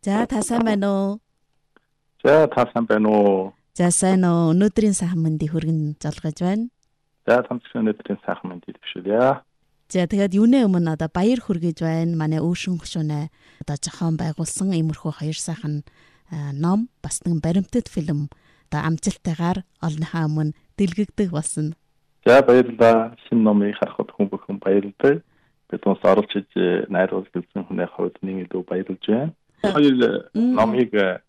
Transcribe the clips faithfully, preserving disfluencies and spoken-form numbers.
За та сайн байна уу? За та сайн байна уу? За сайн уу. Өнөөдрийн сайхан мэндийг хүргэн залгаж байна. За тамцсан өнөөдрийн сайхан мэндийг төвшүүлье. За тэгээд юунэ өмнө одоо баяр хүргэж байна. Манай өвшин хөшөөнэ одоо зохион байгуулсан иймэрхүү хоёр сайхан ном бас нэг баримтат фильм одоо амжилттайгаар олонхаа өмнө дэлгэгдэх болсон. За баярлалаа. Шинэ номыг харахад хүн бүхэн баярлалаа. Бид онс оруулж иж найруулж үзсэн хүний хувьд нэг илүү баярлж байна. Хоёр номыг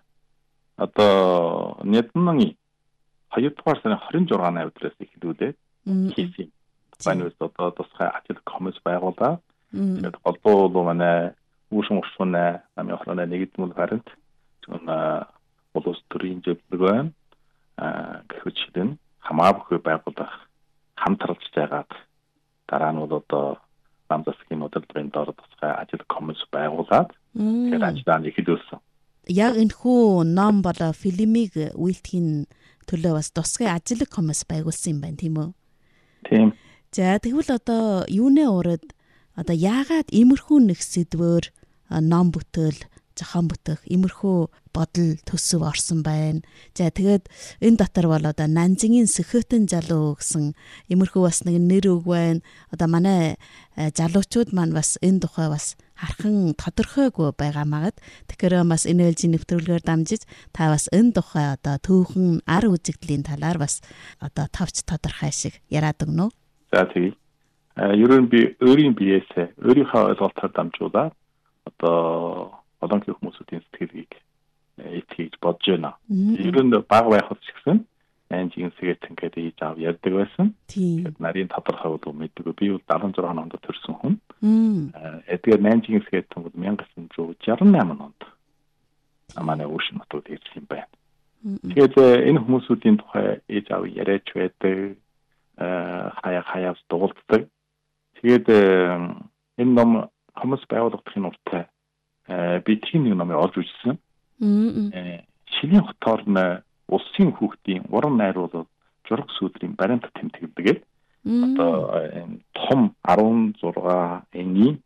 одоо Нидманы хоёрдугаар сарын хорин зургааны өдрөөс эхлүүлээд хийсэн. Баниус одоо тусгай ажил комисс байгуулаад тэгээд холбоо бол манай үүшин урсганы намын охлооны нэгдмэл баримт зөвхөн улс төрийн зөвлөг байна. Аа гэвч хамаа бүхий байгуулах хамтралж байгаад дараа нь бол одоо нам засгийн удирдлагын дор тусгай ажил комисс байгуулад тэгээд ажиллагааны эхлүүлсэн. Яг энэхүү ном болоо фильмийг үйлдэхийн төлөө бас тусгай ажил комисс байгуулсан юм байна тийм үү? Тийм. За тэгвэл одоо юунэ урад одоо яагаад иймэрхүү нэг сэдвээр ном бүтээл зохион бүтэх иймэрхүү бодол төсөв орсон байна. За тэгээд энэ дотор бол одоо Нанзигийн Сэхэтэн залуу гэсэн иймэрхүү бас нэг нэр үг байна. Одоо манай залуучууд маань бас энэ тухай бас хархан тодорхойгүй байгаамагад тэгэхээр бас энэ ээлжийн нэвтрүүлгээр дамжиж та бас энэ тухай одоо түүхэн ар үзэгдлийн талаар бас одоо товч тодорхой шиг яриад өгнө. За тэгье. Ерөн би өөрийн биеэсээ өөрийнхөө ойлголтоор дамжуулаад одоо олон хүмүүсийн сэтгэлийг итгэж бодж байна. Ерөн баг байхад ч гэсэн Нанзигийн Сэхэтэн гэдэг ийж аав ярьдаг байсан. Тэгээд нарийн тодорхой бол мэддэг. Би бол дагалан зургааны онд төрсэн хүн. Тэгээд Нанзигийн Сэхэтэн бол 천구 шестьдесят восемь онд манай өвшин нутагт ирсэн юм байна. Тэгээд энэ хүмүүсийн тухай ийж аав яриач байдаг. хаяа хаяас дуулддаг. Тэгээд энэ ном хүмүүс байгуулагдахын уртаа би тийм нэг номыг олж үзсэн. Шинийн хотоор нь улсын хүүхдийн уран найруулал зураг сүдрийн баримт тэмдэглэдэг. Одоо том арван зураг энгийн